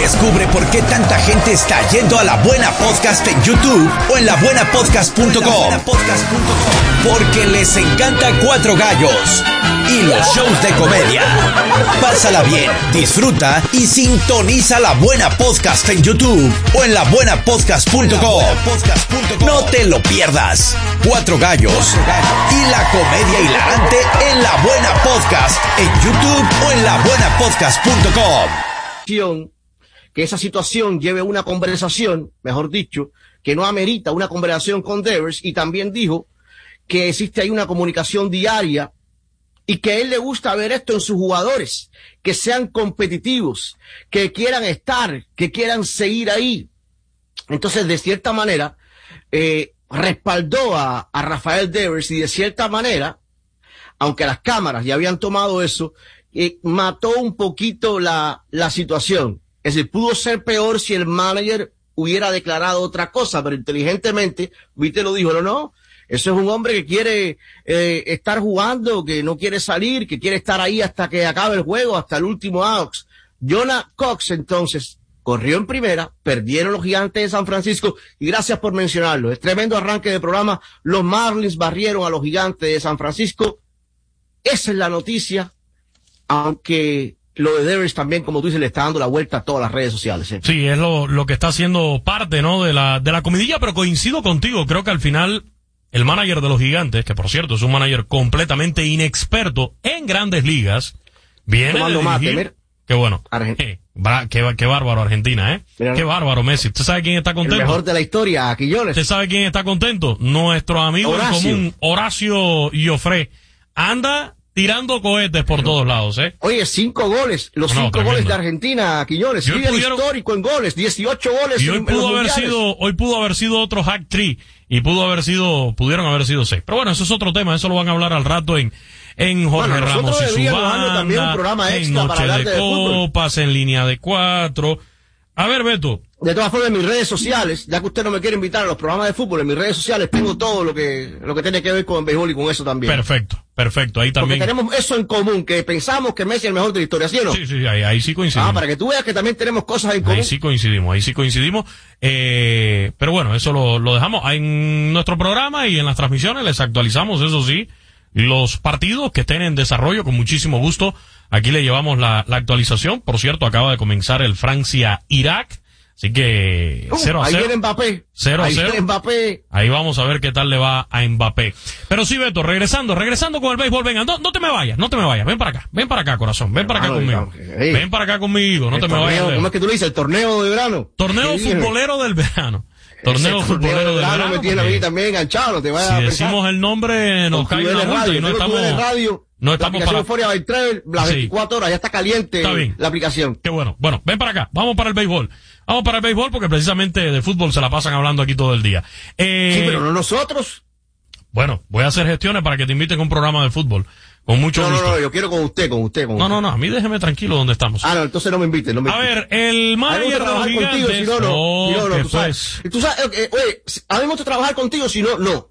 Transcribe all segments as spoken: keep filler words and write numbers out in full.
Descubre por qué tanta gente está yendo a La Buena Podcast en YouTube o en la buena podcast punto com. Porque les encanta Cuatro Gallos y los shows de comedia. Pásala bien, disfruta y sintoniza La Buena Podcast en YouTube o en la buena podcast punto com. No te lo pierdas. Cuatro Gallos y la comedia hilarante en La Buena Podcast en YouTube o en la buena podcast punto com. Que esa situación lleve una conversación, mejor dicho, que no amerita una conversación con Devers, y también dijo que existe ahí una comunicación diaria y que a él le gusta ver esto en sus jugadores, que sean competitivos, que quieran estar, que quieran seguir ahí. Entonces, de cierta manera, eh, respaldó a, a Rafael Devers, y de cierta manera, aunque las cámaras ya habían tomado eso, eh, mató un poquito la, la situación. Es decir, pudo ser peor si el manager hubiera declarado otra cosa, pero inteligentemente, viste, lo dijo, no, no, eso es un hombre que quiere eh, estar jugando, que no quiere salir, que quiere estar ahí hasta que acabe el juego, hasta el último out. Jonah Cox, entonces, corrió en primera, perdieron los Gigantes de San Francisco, y gracias por mencionarlo, es tremendo arranque de programa, los Marlins barrieron a los Gigantes de San Francisco. Esa es la noticia, aunque lo de Devers también, como tú dices, le está dando la vuelta a todas las redes sociales. ¿eh? Sí, es lo, lo que está haciendo parte, ¿no? De la, de la comidilla, pero coincido contigo. Creo que al final, el manager de los Gigantes, que por cierto es un manager completamente inexperto en grandes ligas, viene Tomando de dirigir. mate, Qué bueno. Argent- Eh, bra- qué, qué bárbaro Argentina, ¿eh? Mira, Qué bárbaro Messi. ¿Usted sabe quién está El contento? mejor de la historia, Quillones. ¿Usted sabe quién está contento? Nuestro amigo Horacio. en común, Horacio Joffre. Anda tirando cohetes por todos lados, ¿eh? Oye, cinco goles, los No, cinco tremendo. goles de Argentina, Quillones, Y hoy líder pudieron- histórico en goles, dieciocho goles Y hoy en, en pudo los haber mundiales. sido, hoy pudo haber sido otro hack tree, y pudo haber sido, pudieron haber sido seis. Pero bueno, eso es otro tema, eso lo van a hablar al rato en, en Jorge Bueno, nosotros Ramos y su deberíamos darle también un banda, programa en extra para Noche hablar de de fútbol. Copas, en Línea de Cuatro. A ver, Beto. De todas formas, en mis redes sociales, ya que usted no me quiere invitar a los programas de fútbol, en mis redes sociales tengo todo lo que, lo que tiene que ver con el béisbol y con eso también. Perfecto, perfecto, ahí Porque también. tenemos eso en común, que pensamos que Messi es el mejor de la historia, ¿sí o no? Sí, sí, ahí, ahí sí coincidimos. Ah, para que tú veas que también tenemos cosas en común. Ahí sí coincidimos, ahí sí coincidimos. Eh, pero bueno, eso lo, lo dejamos en nuestro programa y en las transmisiones. Les actualizamos, eso sí, los partidos que estén en desarrollo con muchísimo gusto. Aquí le llevamos la, la actualización. Por cierto, acaba de comenzar el Francia-Irak. Así que Uh, cero a ahí cero. viene Mbappé. cero a ahí cero. viene Mbappé. Ahí vamos a ver qué tal le va a Mbappé. Pero sí, Beto, regresando, regresando con el béisbol, venga, no, no te me vayas, no te me vayas, ven para acá, ven para acá, corazón, ven para acá Hermano, conmigo. hey. Ven para acá conmigo, no El te me torneo, vayas. ¿cómo lejos. es que tú le dices? El torneo de verano. Torneo Sí, dime. futbolero del verano. Torneo Ese futbolero del verano. me tiene a mí porque también enganchado, no te vayas si a decimos pensar. el nombre nos Con cae tu una L multa radio, y no tengo tu L estamos, radio, no la estamos aplicación para... Euphoria by Travel, las Sí. veinticuatro horas, ya está caliente Está bien. la aplicación. Qué bueno. Bueno, ven para acá. Vamos para el béisbol. Vamos para el béisbol porque precisamente de fútbol se la pasan hablando aquí todo el día. Eh, Sí, pero no nosotros. Bueno, voy a hacer gestiones para que te inviten a un programa de fútbol. Con mucho No, no, gusto. no, yo quiero con usted, con usted, con No, usted. no, no, a mí déjeme tranquilo donde estamos. Ah, no, entonces no me invite, no me A invite. ver, el A mí me manager gusta de los trabajar contigo, Gigantes. si no, no. Si no, no, que tú sabes. pues. Y tú sabes, eh, oye, a mí me gusta trabajar contigo, si no, no.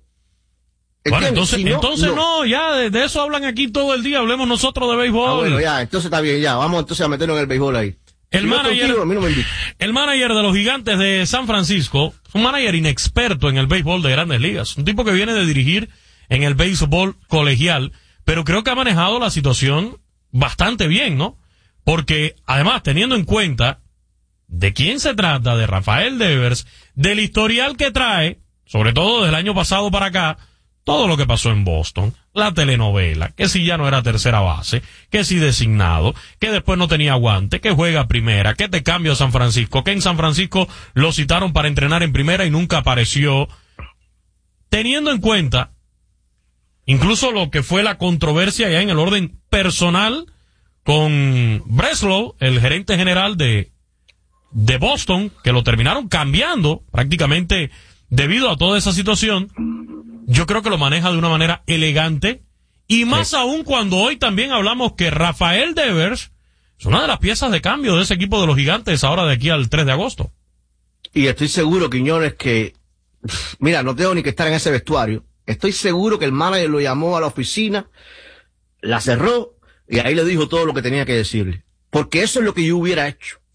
Bueno, ¿Entiendes? entonces, Si no, entonces no. no. ya de, de eso hablan aquí todo el día, hablemos nosotros de béisbol. Ah, bueno, ya, entonces está bien, ya, vamos entonces a meternos en el béisbol ahí. El Si no manager, contigo, a mí no me invite. el manager de los Gigantes de San Francisco, un manager inexperto en el béisbol de Grandes Ligas, un tipo que viene de dirigir en el béisbol colegial, pero creo que ha manejado la situación bastante bien, ¿no? Porque además, teniendo en cuenta de quién se trata, de Rafael Devers, del historial que trae, sobre todo desde el año pasado para acá, todo lo que pasó en Boston, la telenovela, que si ya no era tercera base, que si designado, que después no tenía guante, que juega primera, que te cambio a San Francisco, que en San Francisco lo citaron para entrenar en primera y nunca apareció. Teniendo en cuenta incluso lo que fue la controversia ya en el orden personal con Breslow, el gerente general de, de Boston, que lo terminaron cambiando prácticamente debido a toda esa situación, yo creo que lo maneja de una manera elegante, y más sí. aún cuando hoy también hablamos que Rafael Devers es una de las piezas de cambio de ese equipo de los Gigantes ahora de aquí al tres de agosto. Y estoy seguro, Quiñones, que, mira, no tengo ni que estar en ese vestuario. Estoy seguro que el manager lo llamó a la oficina, la cerró, y ahí le dijo todo lo que tenía que decirle. Porque eso es lo que yo hubiera hecho.